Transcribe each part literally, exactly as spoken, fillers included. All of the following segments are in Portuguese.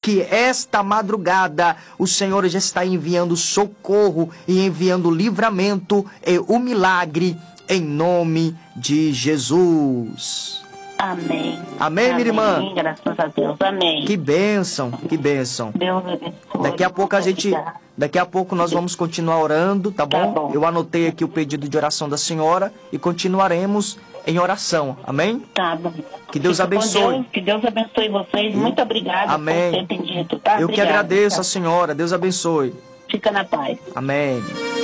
que esta madrugada o Senhor já está enviando socorro e enviando livramento e o milagre em nome de Jesus. Amém. Amém, minha irmã? Amém, graças a Deus. Amém. Que bênção, que bênção. Deus abençoe. Daqui a pouco a gente, daqui a pouco nós vamos continuar orando, tá bom? Tá bom. Eu anotei aqui o pedido de oração da senhora e continuaremos em oração. Amém? Tá bom. Que Deus Fica com abençoe. Deus, que Deus abençoe vocês. Muito obrigada Amém. por ter atendido, tá? Eu que Obrigada, agradeço tá? a senhora. Deus abençoe. Fica na paz. Amém.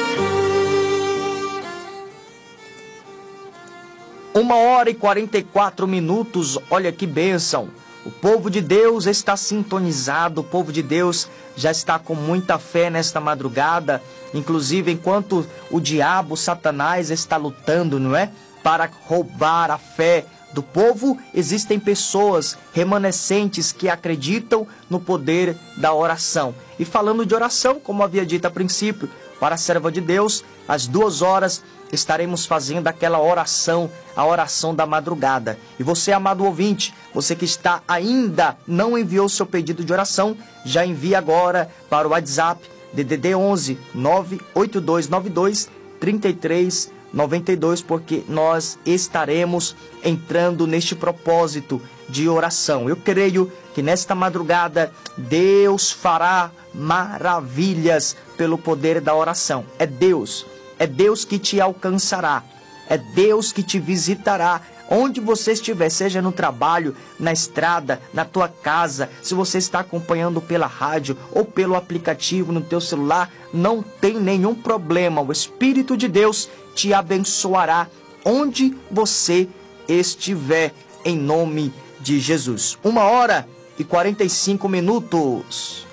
Uma hora e quarenta e quatro minutos, olha que bênção. O povo de Deus está sintonizado, o povo de Deus já está com muita fé nesta madrugada. Inclusive, enquanto o diabo, Satanás, está lutando, não é? Para roubar a fé do povo, existem pessoas remanescentes que acreditam no poder da oração. E falando de oração, como havia dito a princípio, para a serva de Deus, às duas horas estaremos fazendo aquela oração, a oração da madrugada. E você, amado ouvinte, você que está ainda não enviou seu pedido de oração, já envia agora para o WhatsApp D D D onze nove oito dois nove dois três três nove dois, porque nós estaremos entrando neste propósito de oração. Eu creio que nesta madrugada Deus fará maravilhas pelo poder da oração. É Deus, é Deus que te alcançará, é Deus que te visitará, onde você estiver, seja no trabalho, na estrada, na tua casa, se você está acompanhando pela rádio ou pelo aplicativo no teu celular, não tem nenhum problema. O Espírito de Deus te abençoará onde você estiver, em nome de Jesus. Uma hora e quarenta e cinco minutos.